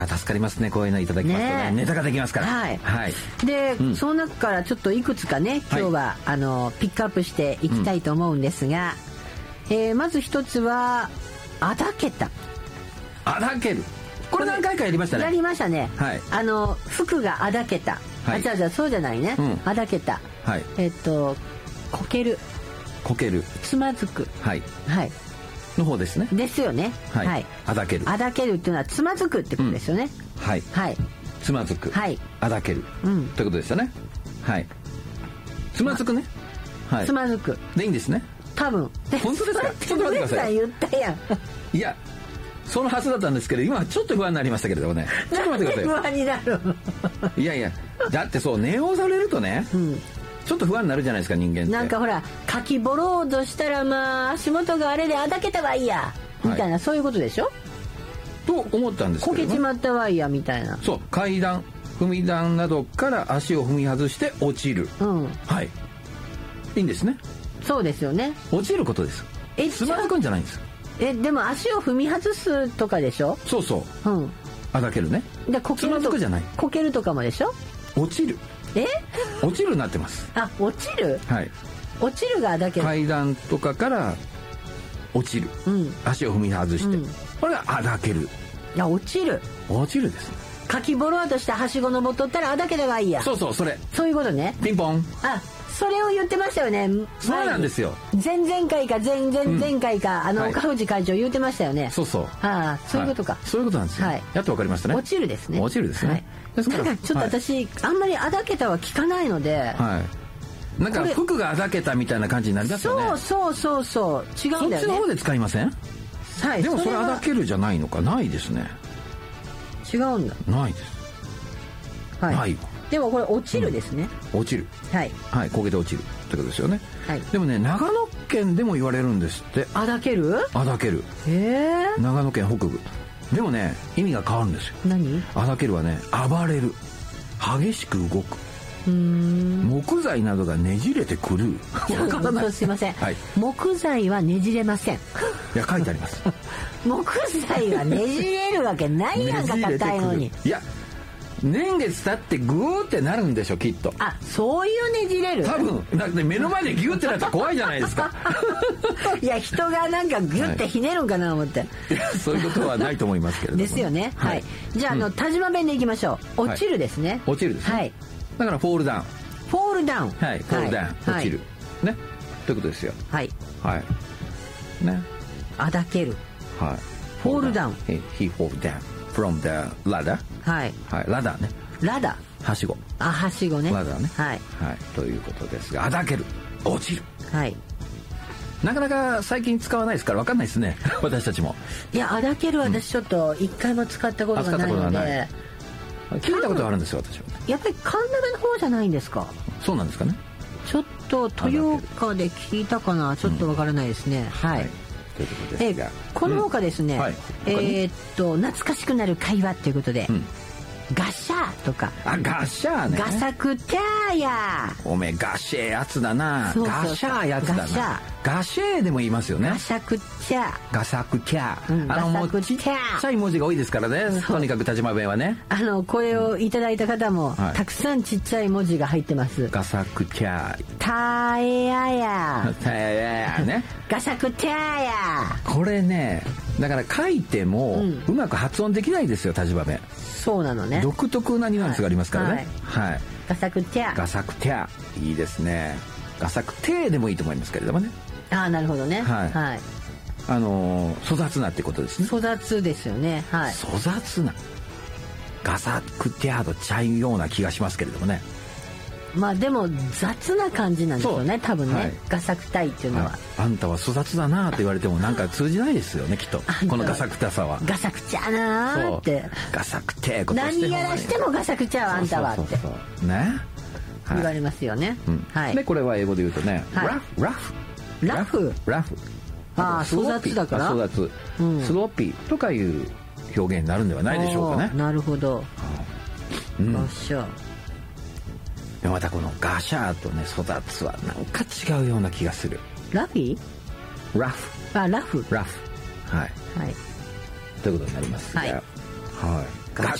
助かりますね。こういうのいただきますとね、ネタができますから。 はい、はい、で、その中からちょっといくつかね今日は、ピックアップしていきたいと思うんですが、まず一つはあだけた。 あだける、これ何回かやりましたね。 やりましたね、 はい、 服があだけた、 はい、 じゃあそうじゃないね、あだけた、 はい、 こける、 こける、 つまずく、 はいはいの方ですね。 ですよね。 はい、はい、あだける、 あだけるっていうのはつまずくってことですよね。 はい、はい、つまずく、はい、あだける、ということですよね。はい、つまずくね、はい、 つまずくでいいんですね。 多分。 本当ですか？ちょっと待ってください。 言ったやん。 いや、そのはずだったんですけど、今ちょっと不安になりましたけれどもね。ちょっと待ってください。 不安になる。 いやいや、だってそう念をされるとね、ちょっと不安になるじゃないですか、人間って。 なんかほら、かきぼろうとしたら、まあ足元があれであだけたわいや、みたいな、そういうことでしょと思ったんですけど、 こけちまったわいやみたいな。 そう、階段、踏み段などから足を踏み外して落ちる、はい、いいんですね。そうですよね。落ちることです。つまずくんじゃないんです。 でも足を踏み外すとかでしょ。 そうそう、あだけるね。つまずくじゃない。 こけるとかもでしょ。 落ちる。落ちるになってます。 あ、落ちる。はい。落ちるがだけど。 階段とかから落ちる。足を踏み外して、これがあだける。 いや、落ちる。 落ちるですね。 かきぼろうとしてはしご登っとったらあだけだがいいや。 そうそう、それ。 そういうことね。 ピンポン。 あ、それを言ってましたよね。 そうなんですよ。 前々回か前回か、岡藤会長言ってましたよね。 そうそう。 ああ、そういうことか。 そういうことなんですよ。やっとわかりましたね。 落ちるですね。 落ちるですね。 なんかちょっと私、あんまりあだけたは聞かないので。 はい。なんか服があだけたみたいな感じになりますよね。 そう、違うんだよね。 そっちの方で使いません？はい。でもそれあだけるじゃないのか。ないですね。 違うんだ。 ないです。はい。ないわ。 でもこれ落ちるですね。 落ちる。はい。はい、焦げて落ちるってことですよね。 はい。 でもね、長野県でも言われるんですって。 あだける？ あだける。長野県北部。でもね、意味が変わるんですよ。 何？ あだけるはね、暴れる。激しく動く。木材などがねじれてくる。 わからない。すいません。はい。木材はねじれません。いや、書いてあります。 木材はねじれるわけないやんか、硬いのに。 いや、年月経ってグーってなるんでしょ、きっと。 あ、そういうねじれる。 多分だって目の前でギューってなったら怖いじゃないですか。 いや、人がなんかギューってひねるんかな思って、 いや、そういうことはないと思いますけれども、 ですよね。はい。じゃあ、田島弁でいきましょう。落ちるですね。 落ちるですね。はい。だからフォールダウン。 フォールダウン。 はい。フォールダウン。落ちる。ね。ということですよ。 はい。 はい。ね。 あだける。 はい。 フォールダウン。 He fall down from the ladder。はい。はい。ラダーね。 ラダー。 はしご。 あ、はしごね。 ラダーね。はい。はい。ということですが、あだける。落ちる。はい。なかなか最近使わないですから分かんないですね。私たちも。 いや、あだける私ちょっと一回も使ったことがないので。 聞いたことあるんですよ、私は。 やっぱり神田の方じゃないんですか。 そうなんですかね。 ちょっと豊岡で聞いたかな、ちょっとわからないですね。はい。 ということですが、 この他ですね、懐かしくなる会話ということで、ガシャーとか。 あ、ガシャーね。 ガサクテャーや。 おめえガシェーやつだな。ガシャーやつだな。ガシェーでも言いますよね。 ガサクテャー。 ガサクテャー。もうちっちゃい文字が多いですからね。とにかく田島弁はね。 これをいただいた方も、たくさんちっちゃい文字が入ってます。 ガサクテャー。 タエヤや。 タエヤやね。 ガサクテャーや。 これね、だから書いてもうまく発音できないですよ、田島弁。 そうなのね。 独特なニュアンスがありますからね。はい。 ガサクテャー。 ガサクテャー。いいですね。ガサクテーでもいいと思いますけれどもね。 ああ、なるほどね。はい。はい。 粗雑なってことですね。 粗雑ですよね。はい。 粗雑な。ガサクテャーとちゃうような気がしますけれどもね。 まあでも雑な感じなんですよね、多分ね。ガサクタイっていうのは。 あんたは粗雑だなって言われてもなんか通じないですよね、きっと。このガサクタさは。 ガサクチャーなーって。 ガサクテーことして何やらしてもガサクチャーあんたはって。 ね。 言われますよね。 はい。で、これは英語で言うとね、ラフ。 ラフ。 ラフ。 ああ、粗雑だから。 粗雑。スロッピーとかいう表現になるんではないでしょうかね。 なるほど。ガシャー。 でまたこのガシャーとね、粗雑はなんか違うような気がする。 ラフィー？ ラフ。 あ、ラフ。 ラフ。はい。 はい。 ということになりますが。はい。